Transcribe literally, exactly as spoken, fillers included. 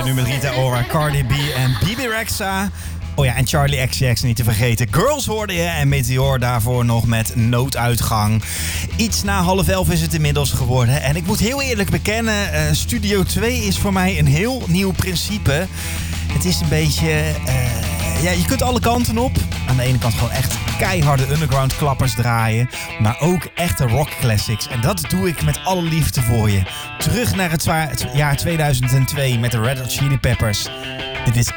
nu met Rita Ora, Cardi B en Bebe Rexha. Oh ja, en Charlie X C X niet te vergeten. Girls hoorde je en Meteor daarvoor nog met Nooduitgang. Iets na half elf is het inmiddels geworden. En ik moet heel eerlijk bekennen, uh, Studio twee is voor mij een heel nieuw principe. Het is een beetje... Uh, ja, je kunt alle kanten op. Aan de ene kant gewoon echt keiharde underground klappers draaien. Maar ook echte rock classics. En dat doe ik met alle liefde voor je. Terug naar het, zwa- het jaar tweeduizend twee met de Red Hot Chili Peppers. Dit is